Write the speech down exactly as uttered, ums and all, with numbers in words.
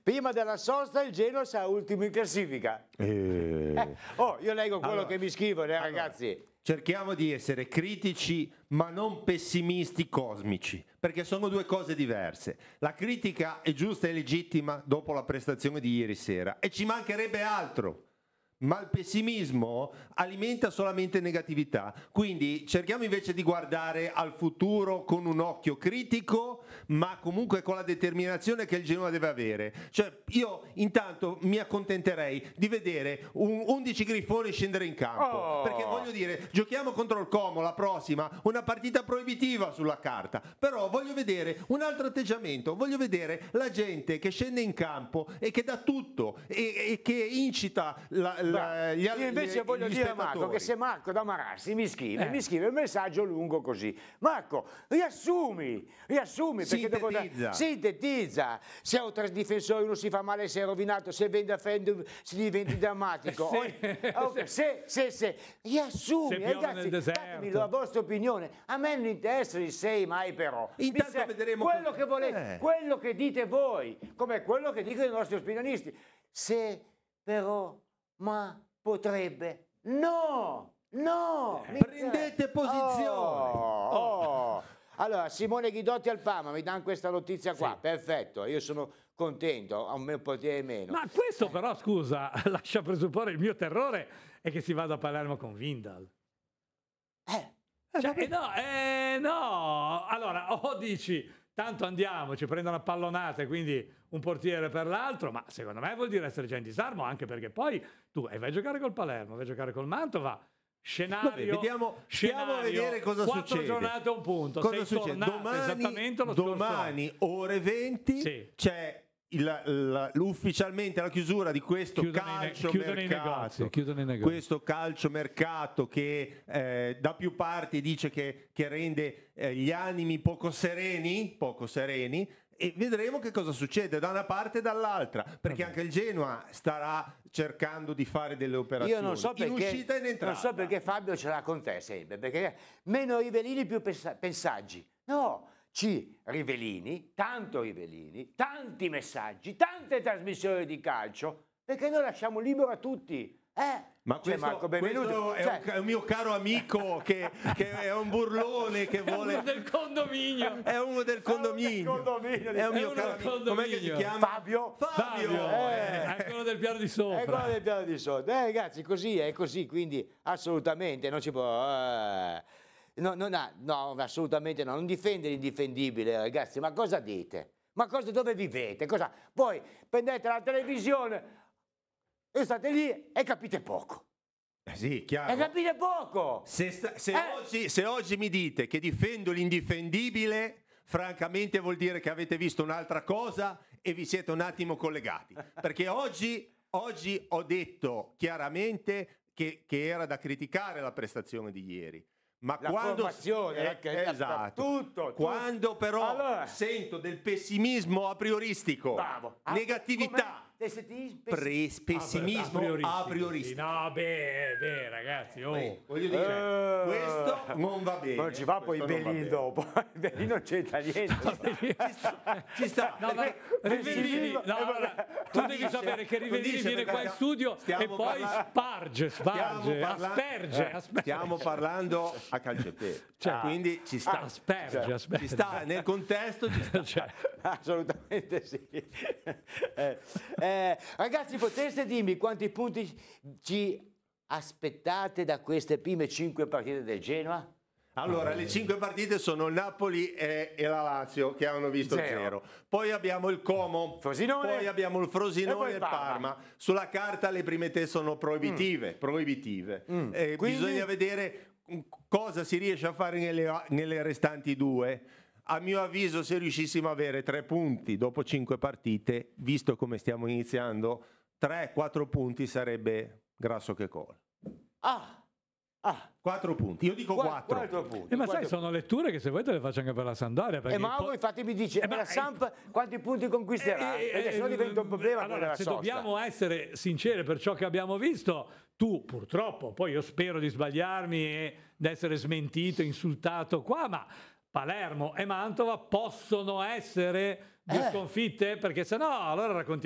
prima della sosta il Genoa sarà ultimo in classifica. Eh. Eh, oh, io leggo quello Allora, che mi scrivono, eh, allora, ragazzi. Cerchiamo di essere critici, ma non pessimisti cosmici, perché sono due cose diverse. La critica è giusta e legittima dopo la prestazione di ieri sera, e ci mancherebbe altro. Ma il pessimismo alimenta solamente negatività, quindi cerchiamo invece di guardare al futuro con un occhio critico, ma comunque con la determinazione che il Genoa deve avere. Cioè, io intanto mi accontenterei di vedere un undici grifoni scendere in campo, Oh. perché voglio dire, giochiamo contro il Como la prossima, una partita proibitiva sulla carta, però voglio vedere un altro atteggiamento, voglio vedere la gente che scende in campo e che dà tutto e, e che incita la, la, gli, Io invece gli, voglio gli dire a Marco spettatori. che se Marco da Marassi mi scrive, Eh. mi scrive un messaggio lungo così: Marco, riassumi, riassumi, perché dopo da- Sintetizza. sintetizza. Se un tre difensori uno si fa male, si è rovinato, se vende a Fendo si diventa drammatico. Sì. Oh, ok, se, se, se, riassumi, Se piove ragazzi, nel deserto. datemi la vostra opinione. A me non interessa i sei mai, però. Mi Intanto ser- vedremo quello che- che volete, eh. quello che dite voi, come quello che dicono i nostri opinionisti. Se però, ma potrebbe, no, no, mi Prendete interessa. posizione. Oh, oh. Allora, Simone Ghidotti al Parma mi danno questa notizia qua, Sì. perfetto, io sono contento, a un mio potere meno. Ma questo però, scusa, lascia presupporre il mio terrore è che si vada a Palermo con Vindal. Eh, Cioè, eh, no, eh, no, allora o dici tanto andiamo, ci prendono a pallonate, quindi un portiere per l'altro, ma secondo me vuol dire essere già in disarmo, anche perché poi tu eh, vai a giocare col Palermo, vai a giocare col Mantova, scenario, Vabbè, vediamo- stiamo a scenario, vedere cosa quattro succede. giornate a un punto, Cosa sei succede? tornato esattamente lo scorso domani ore venti Sì. c'è il, la- ufficialmente la chiusura di questo Chiudono i ne- calcio chiudono i mercato, negozi, chiudono i negozi. questo calcio mercato che eh, da più parti dice che, che rende eh, gli animi poco sereni, poco sereni, e vedremo che cosa succede da una parte e dall'altra, perché anche il Genoa starà cercando di fare delle operazioni io non so in perché, uscita e in entrata. non so perché Fabio ce l'ha con te sempre, perché meno Rivellini più pensa- pensaggi. No, C, Rivellini, tanto Rivellini, tanti messaggi, tante trasmissioni di calcio, perché noi lasciamo libero a tutti. Eh? Ma Cioè, questo, Marco Benvenuto, questo è, cioè- un, è un mio caro amico che, che è un burlone che È uno vuole... del condominio. È uno del condominio. condominio. È un È mio uno caro del amico. Com'è che si condominio. chiama? Fabio. Fabio. Fabio, Eh. è quello del piano di È quello sopra. del piano di sotto. Eh, ragazzi, così è così, quindi assolutamente non si può... eh, no, non ha- no, assolutamente no, non difende l'indifendibile, ragazzi, ma cosa dite? Ma cosa, dove vivete? Cosa? Voi prendete la televisione e state lì e capite poco. Eh sì, chiaro. E capite poco! Se, sta- se Eh. oggi, se oggi mi dite che difendo l'indifendibile, francamente vuol dire che avete visto un'altra cosa e vi siete un attimo collegati. Perché oggi, oggi ho detto chiaramente che, che era da criticare la prestazione di ieri. Ma La quando, formazione, eh, anche- esatto. tutto, tutto. Quando però Allora- sento del pessimismo a prioristico, Bravo. Ah, negatività, com'è? Pessimismo- pre- pessimismo a prioristico. No, beh, beh, ragazzi, oh. Eh, voglio dire, Eh. questo non va bene. Non ci va poi questo non va Belin bene. dopo. Belin non c'entra niente. Ci sta, ci sta. No, ma perché- Rivellini, no, Eh, allora, tu devi Finisce, sapere che Rivellini finisce viene perché qua in stiamo- studio stiamo e poi parla- sparge, sparge, Stiamo parla- asperge, eh, asperge. stiamo parlando a calciopere, Cioè, quindi ci sta, asperge, asperge. ci sta nel contesto, ci sta. Cioè, Assolutamente sì. Eh, eh, ragazzi, potreste dirmi quanti punti ci aspettate da queste prime cinque partite del Genoa? Allora, le cinque partite sono il Napoli e, e la Lazio che hanno visto Zero. zero. Poi abbiamo il Como, Frosinone. poi abbiamo il E Frosinone poi e il il Parma. Parma. Sulla carta le prime tre sono proibitive, proibitive. Mm. Eh, Quindi- Bisogna vedere cosa si riesce a fare nelle, nelle restanti due. A mio avviso, se riuscissimo a avere tre punti dopo cinque partite, visto come stiamo iniziando, tre quattro punti sarebbe grasso che cola. Ah, ah. quattro punti, io dico Qua- quattro. quattro punti. eh, ma sai, quattro sono letture che se vuoi te le faccio anche per la Sandoria. E perché Mauro poi- infatti mi dice, Eh, ma ma- la Samp quanti punti conquisterà? Eh, eh, Perché sennò eh, diventa un problema allora, quella della se sosta. dobbiamo essere sinceri per ciò che abbiamo visto, tu purtroppo, poi io spero di sbagliarmi e di essere smentito, insultato qua, ma Palermo e Mantova possono essere due Eh. sconfitte, perché se no allora raccontiamo